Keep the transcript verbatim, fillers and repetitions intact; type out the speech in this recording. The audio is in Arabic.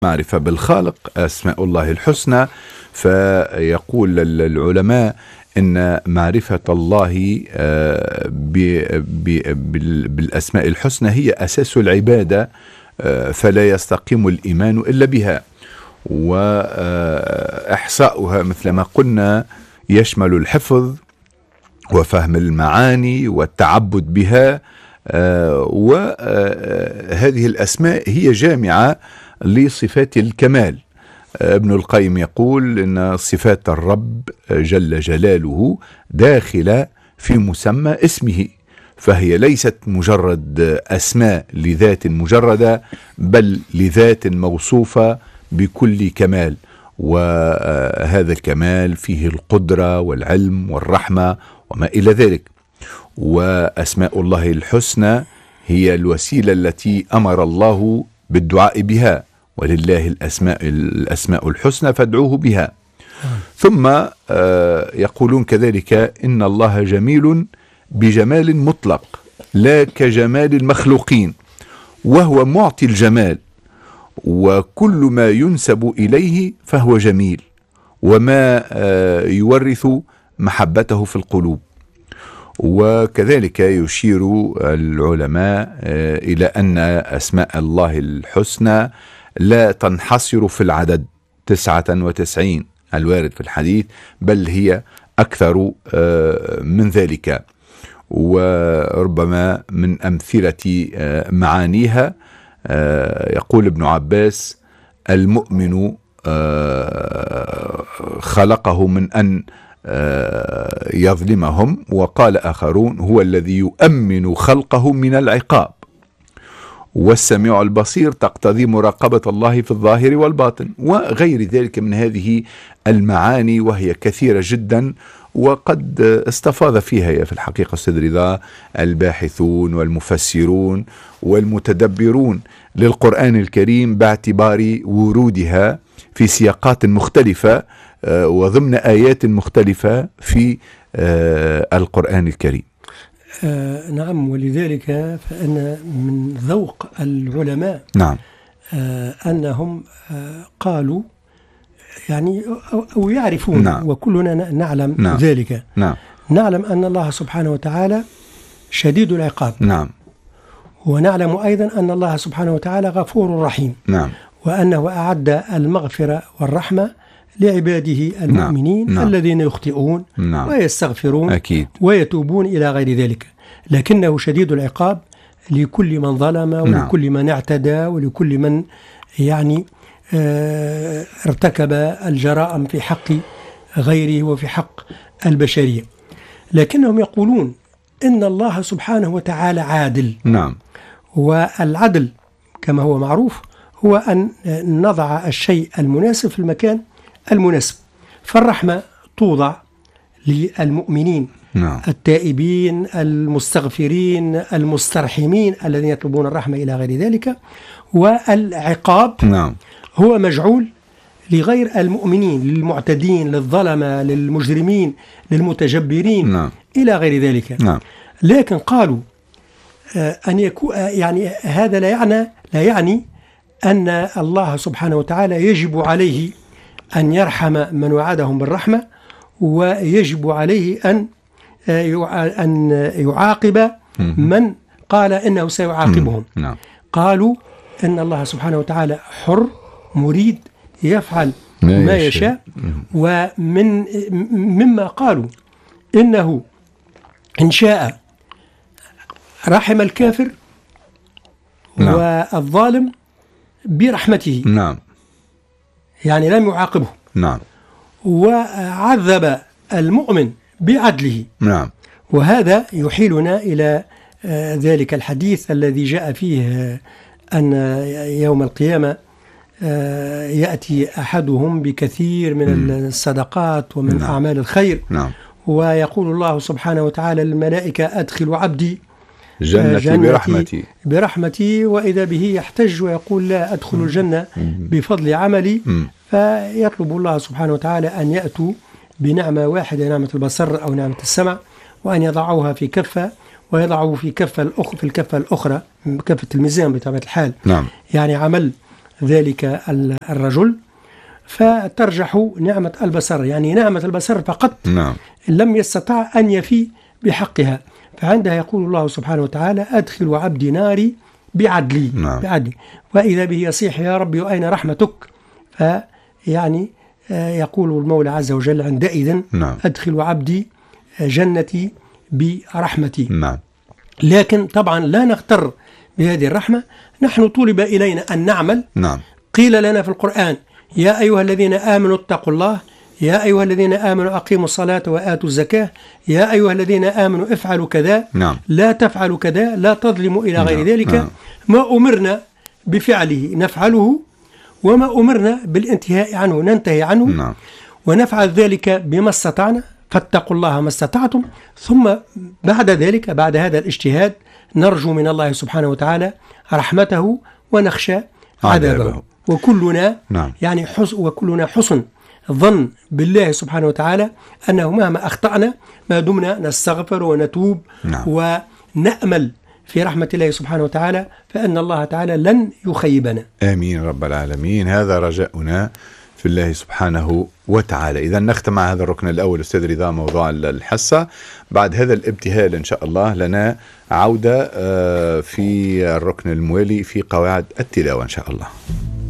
معرفة بالخالق، أسماء الله الحسنى. فيقول العلماء إن معرفة الله بالأسماء الحسنى هي أساس العبادة، فلا يستقيم الإيمان إلا بها، وإحصاؤها مثل ما قلنا يشمل الحفظ وفهم المعاني والتعبد بها. وهذه الأسماء هي جامعة لصفات الكمال. ابن القيم يقول إن صفات الرب جل جلاله داخلة في مسمى اسمه، فهي ليست مجرد أسماء لذات مجردة، بل لذات موصوفة بكل كمال، وهذا الكمال فيه القدرة والعلم والرحمة وما إلى ذلك. وأسماء الله الحسنى هي الوسيلة التي أمر الله بالدعاء بها، ولله الأسماء, الأسماء الحسنى فادعوه بها. ثم يقولون كذلك إن الله جميل بجمال مطلق لا كجمال المخلوقين، وهو معطي الجمال، وكل ما ينسب إليه فهو جميل، وما يورث محبته في القلوب. وكذلك يشير العلماء إلى أن أسماء الله الحسنى لا تنحصر في العدد تسعة وتسعين الوارد في الحديث، بل هي أكثر من ذلك. وربما من أمثلة معانيها يقول ابن عباس: المؤمن خلقه من أن يظلمهم، وقال آخرون: هو الذي يؤمن خلقه من العقاب. والسميع البصير تقتضي مراقبة الله في الظاهر والباطن، وغير ذلك من هذه المعاني، وهي كثيرة جدا، وقد استفاض فيها في الحقيقة أستاذ رضا الباحثون والمفسرون والمتدبرون للقرآن الكريم باعتبار ورودها في سياقات مختلفة وضمن آيات مختلفة في القرآن الكريم. آه نعم، ولذلك فإن من ذوق العلماء نعم آه أنهم آه قالوا يعني أو, أو يعرفون، نعم. وكلنا نعلم نعم. ذلك نعم. نعلم أن الله سبحانه وتعالى شديد العقاب، نعم. ونعلم أيضا أن الله سبحانه وتعالى غفور رحيم، نعم. وأنه أعد المغفرة والرحمة لعباده المؤمنين، نعم. نعم. الذين يخطئون نعم. ويستغفرون أكيد. ويتوبون إلى غير ذلك، لكنه شديد العقاب لكل من ظلم ولكل من اعتدى ولكل من يعني اه ارتكب الجرائم في حق غيره وفي حق البشرية. لكنهم يقولون إن الله سبحانه وتعالى عادل. نعم. والعدل كما هو معروف هو أن نضع الشيء المناسب في المكان المناسب. فالرحمة توضع للمؤمنين، نعم. التائبين المستغفرين المسترحمين الذين يطلبون الرحمة إلى غير ذلك. والعقاب نعم. هو مجعول لغير المؤمنين، للمعتدين، للظلمة، للمجرمين، للمتجبرين، نعم. إلى غير ذلك. نعم. لكن قالوا أن يكون يعني هذا لا يعني لا يعني أن الله سبحانه وتعالى يجب عليه أن يرحم من وعدهم بالرحمة، ويجب عليه أن أن يعاقب من قال إنه سيعاقبهم. نعم. قالوا إن الله سبحانه وتعالى حر مريد يفعل ما يشاء. ومن مما قالوا إنه إن شاء رحم الكافر نعم. والظالم برحمته، نعم. يعني لم يعاقبه. نعم. وعذب المؤمن بعدله. نعم. وهذا يحيلنا إلى ذلك الحديث الذي جاء فيه أن يوم القيامة يأتي أحدهم بكثير من الصدقات ومن نعم. أعمال الخير. نعم. ويقول الله سبحانه وتعالى للملائكة: أدخلوا عبدي جنتي, جنتي برحمتي برحمتي وإذا به يحتج ويقول: لا أدخل الجنة بفضل عملي. فيطلب الله سبحانه وتعالى أن يأتوا بنعمة واحدة، نعمة البصر أو نعمة السمع، وأن يضعوها في كفة ويضعوا في كفة الأخرى في الكفة الأخرى كفة الميزان بطبيعة الحال. نعم. يعني عمل ذلك الرجل، فترجح نعمة البصر، يعني نعمة البصر فقط نعم. لم يستطع أن يفي بحقها. فعندها يقول الله سبحانه وتعالى: أدخل عبدي ناري بعدلي. نعم. بعدلي. وإذا به يصيح: يا ربي وأين رحمتك؟ فيعني يقول المولى عز وجل عندئذ: نعم. أدخل عبدي جنتي برحمتي. نعم. لكن طبعا لا نغتر بهذه الرحمة، نحن طلب إلينا أن نعمل. نعم. قيل لنا في القرآن: يا أيها الذين آمنوا اتقوا الله، يا أيها الذين آمنوا أقيموا الصلاة وآتوا الزكاة، يا أيها الذين آمنوا افعلوا كذا. نعم. لا تفعلوا كذا، لا تظلموا إلى غير نعم. ذلك. نعم. ما أمرنا بفعله نفعله، وما أمرنا بالانتهاء عنه ننتهي عنه. نعم. ونفعل ذلك بما استطعنا، فاتقوا الله ما استطعتم. ثم بعد ذلك، بعد هذا الاجتهاد، نرجو من الله سبحانه وتعالى رحمته ونخشى عذابه. عذابه. وكلنا نعم. يعني حسن وكلنا حسن ظن بالله سبحانه وتعالى أنه مهما أخطأنا ما دمنا نستغفر ونتوب. نعم. ونأمل في رحمة الله سبحانه وتعالى، فإن الله تعالى لن يخيبنا. آمين رب العالمين. هذا رجاؤنا في الله سبحانه وتعالى. إذا نختم مع هذا الركن الأول أستاذ رضا، موضوع الحصة. بعد هذا الابتهال إن شاء الله لنا عودة في الركن الموالي في قواعد التلاوة إن شاء الله.